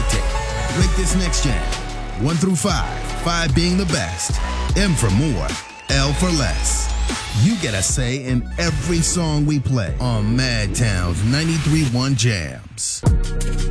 tape. Rate this next jam. 1 through 5. 5 being the best. M for more. L for less. You get a say in every song we play on Madtown's 93.1 Jams.